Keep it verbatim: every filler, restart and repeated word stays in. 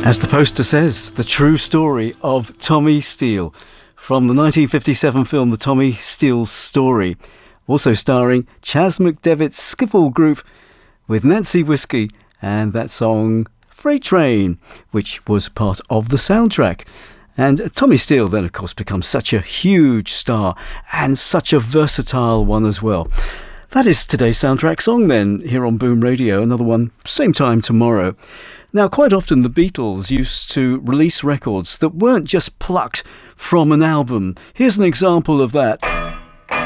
As the poster says, the true story of Tommy Steele from the nineteen fifty-seven film The Tommy Steele Story, also starring Chas McDevitt's skiffle group with Nancy Whiskey and that song Freight Train, which was part of the soundtrack. And Tommy Steele then, of course, becomes such a huge star and such a versatile one as well. That is today's soundtrack song then, here on Boom Radio. Another one, same time tomorrow. Now, quite often the Beatles used to release records that weren't just plucked from an album. Here's an example of that.